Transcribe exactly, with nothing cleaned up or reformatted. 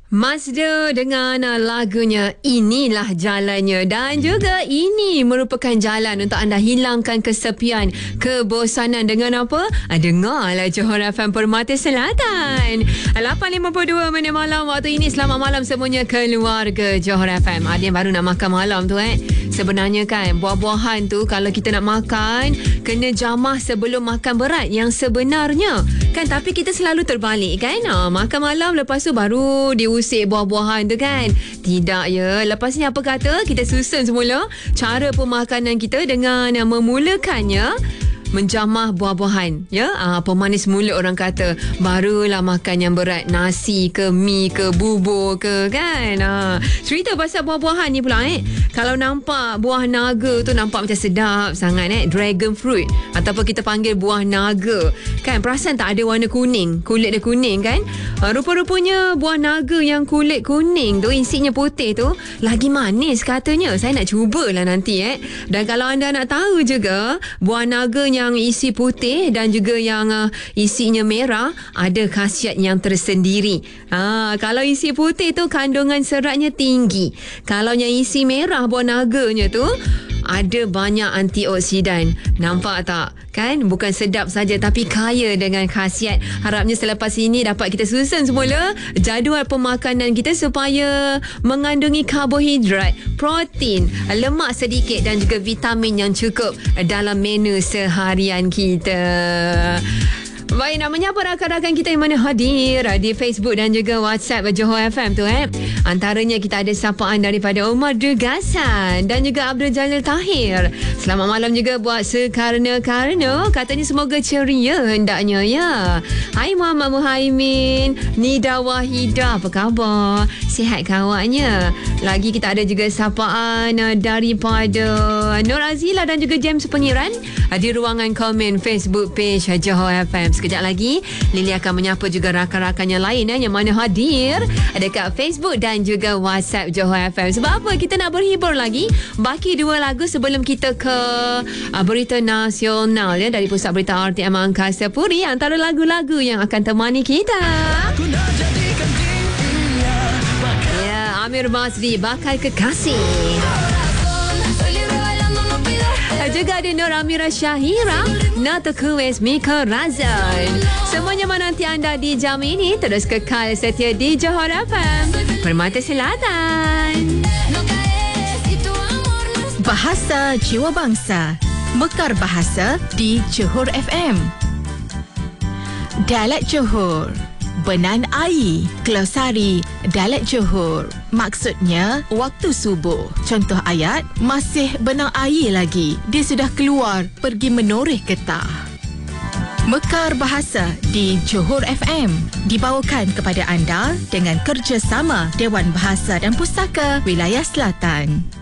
Mazda dengan lagunya Inilah Jalannya, dan juga ini merupakan jalan untuk anda hilangkan kesepian, kebosanan dengan apa? Dengarlah Johor F M Permata Selatan. lapan lima puluh dua minit malam waktu ini. Selamat malam semuanya keluarga Johor F M. Ada yang baru nak makan malam tu eh. Sebenarnya kan buah-buahan tu kalau kita nak makan kena jamah sebelum makan berat yang sebenarnya kan, tapi kita selalu terbalik kan. Ha, makan malam lepas tu baru diusik buah-buahan tu kan. Tidak ya. Lepas ni apa kata kita susun semula cara pemakanan kita dengan memulakannya menjamah buah-buahan ya. Ah, pemanis mulut orang kata, barulah makan yang berat, nasi ke mi ke bubur ke kan. Ah, cerita pasal buah-buahan ni pula eh. Kalau nampak buah naga tu nampak macam sedap sangat eh, dragon fruit ataupun kita panggil buah naga kan, perasan tak ada warna kuning, kulit dia kuning kan. Ah, rupa-rupanya buah naga yang kulit kuning tu isinya putih tu lagi manis katanya. Saya nak cubalah nanti eh. Dan kalau anda nak tahu juga buah naga yang isi putih dan juga yang uh, isinya merah ada khasiat yang tersendiri. Ha, kalau isi putih tu kandungan seratnya tinggi. Kalau yang isi merah buah naganya tu ada banyak antioksidan. Nampak tak? Kan? Bukan sedap saja tapi kaya dengan khasiat. Harapnya selepas ini dapat kita susun semula jadual pemakanan kita supaya mengandungi karbohidrat, protein, lemak sedikit dan juga vitamin yang cukup dalam menu seharian kita. Baik, nak menyapa rakan-rakan kita yang mana hadir di Facebook dan juga WhatsApp Johor F M tu eh. Antaranya kita ada sapaan daripada Omar Degasan dan juga Abdul Jalil Tahir. Selamat malam juga buat Sekarna-Karna. Katanya semoga ceria hendaknya ya. Hai Muhammad Muhaimin, Nida Wahida, apa khabar? Sihat kawaknya. Lagi kita ada juga sapaan daripada Nur Azila dan juga James Pengiran di ruangan komen Facebook page Johor F M. Sekejap lagi Lily akan menyapa juga rakan-rakan yang lain eh, yang mana hadir dekat Facebook dan juga WhatsApp Johor F M. Sebab apa? Kita nak berhibur lagi. Baki dua lagu sebelum kita ke uh, berita nasional ya, dari Pusat Berita R T M Angkasa Puri. Antara lagu-lagu yang akan temani kita, ya, Amir Basri, Bakal Kekasih. Juga ada Nur Amira Syahira, Nata Kuwais, Mika Razan. Semuanya menanti anda di jam ini. Terus kekal setia di Johor F M Permata Selatan. Bahasa Jiwa Bangsa, Mekar Bahasa di Johor F M. Dialek Johor, Benan Air, Glosari Dialek Johor. Maksudnya waktu subuh. Contoh ayat, masih benang air lagi, dia sudah keluar pergi menoreh getah. Mekar Bahasa di Johor F M dibawakan kepada anda dengan kerjasama Dewan Bahasa dan Pustaka Wilayah Selatan.